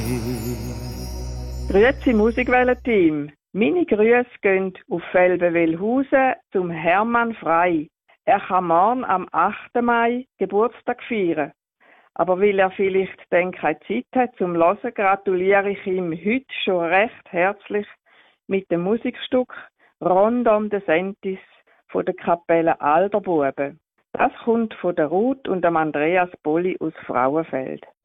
Grüezi Musikwelle-Team. Meine Grüße gehen auf Felbenwellhausen zum Hermann Frey. Er kann morgen am 8. Mai Geburtstag feiern. Aber weil er vielleicht dann keine Zeit hat zum Hören, gratuliere ich ihm heute schon recht herzlich mit dem Musikstück «Rondom de Sentis» von der Kapelle Alderbuben. Das kommt von der Ruth und dem Andreas Bolli aus Frauenfeld.